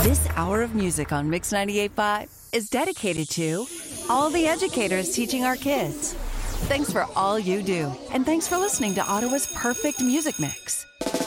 This hour of music on Mix 98.5 is dedicated to all the educators teaching our kids. Thanks for all you do, and thanks for listening to Ottawa's perfect music mix.